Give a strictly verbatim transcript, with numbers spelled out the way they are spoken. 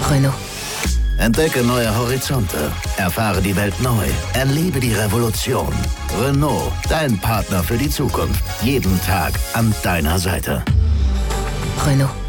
Renault. Entdecke neue Horizonte. Erfahre die Welt neu. Erlebe die Revolution. Renault, dein Partner für die Zukunft. Jeden Tag an deiner Seite. Renault.